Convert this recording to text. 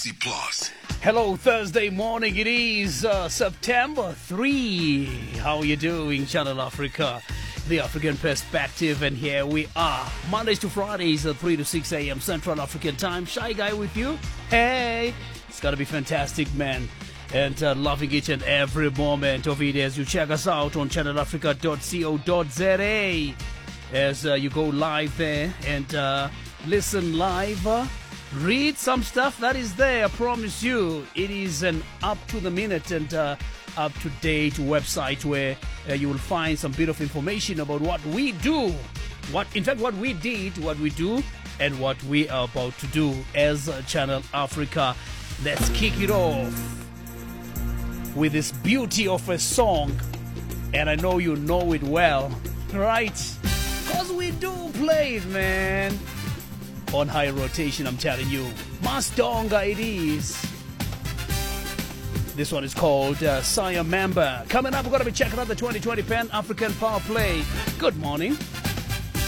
Plus. Hello, Thursday morning. It is September 3. How are you doing, Channel Africa? The African Perspective, and here we are. Mondays to Fridays, 3 to 6 a.m. Central African Time. Shy Guy with you. Hey, it's going to be fantastic, man. And loving each and every moment of it as you check us out on channelafrica.co.za. As you go live there and listen live. Read some stuff that is there. I promise you, it is an up-to-the-minute and up-to-date website where you will find some bit of information about what we do, what we did, what we do, and what we are about to do as Channel Africa. Let's kick it off with this beauty of a song, and I know you know it well, right? Because we do play it, man. On high rotation, I'm telling you. Mastonga it is. This one is called Saya Mamba. Coming up, we're going to be checking out the 2020 Pan African Power Play. Good morning.